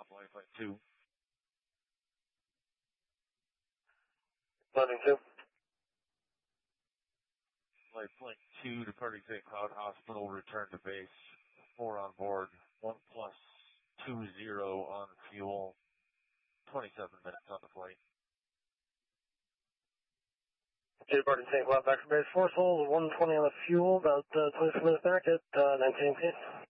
Flight 2. Landing 2. Flight 2, departing St. Cloud Hospital, return to base. 4 on board, 1+20 on fuel, 27 minutes on the flight. Okay, departing St. Cloud, back to base. 4 souls, 120 on the fuel, about 27 minutes back at 19 feet.